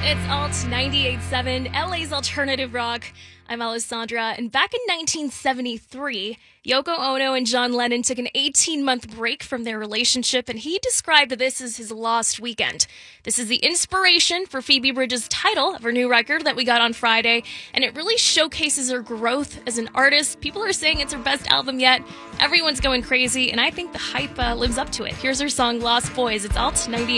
It's Alt 98.7, LA's alternative rock. I'm Alessandra, and back in 1973, Yoko Ono and John Lennon took an 18-month break from their relationship, and he described this as his lost weekend. This is the inspiration for Phoebe Bridgers' title of her new record that we got on Friday, and it really showcases her growth as an artist. People are saying it's her best album yet. Everyone's going crazy, and I think the hype lives up to it. Here's her song, Lost Boys. It's Alt 98.